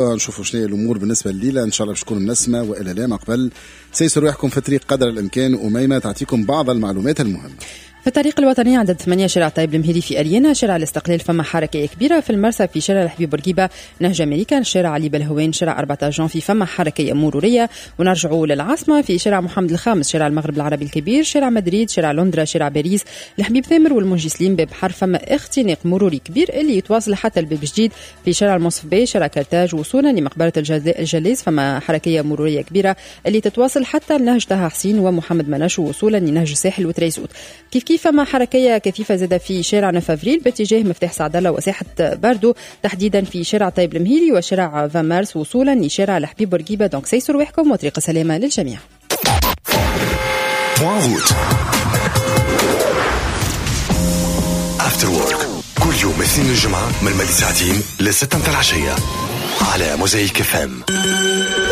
نشوفوا شنو الامور بالنسبه لليله. ان شاء الله باش تكون منسمه والى لا قبل سيسروا روحكم في الطريق قدر الامكان. وميمه تعطيكم بعض المعلومات المهمه. في الطريق الوطني عدد 8 شارع طيب المهيدي في أريانا، شارع الاستقلال فما حركة كبيرة، في المرسى في شارع الحبيب بورقيبة نهج أمريكان، شارع علي بالهوان شارع 14 في فما حركة مرورية. ونرجعوا للعاصمة في شارع محمد الخامس، شارع المغرب العربي الكبير، شارع مدريد، شارع لندرا، شارع باريس، الحبيب ثامر والمنجي سليم باب حر فما اختناق مروري كبير اللي يتواصل حتى الباب جديد. في شارع المصف بي شارع كارتاج وصولا لمقبرة الجليز فما حركية مرورية كبيرة اللي تتواصل حتى لنهج طه حسين ومحمد مناش وصولا لنهج الساحل وتريزوت. كيف فما حركية كثيفة زادة في شارع 9 أفريل باتجاه مفتاح سعد الله وساحة باردو، تحديدا في شارع طيب المهيري وشارع 20 مارس وصولا لشارع الحبيب بورقيبة. دونك سيسروا روحكم وطريق سلامة للجميع. After Work كل يوم اثنين الجمعة من 2 ساعتين ل6 العشية على موزايك FM.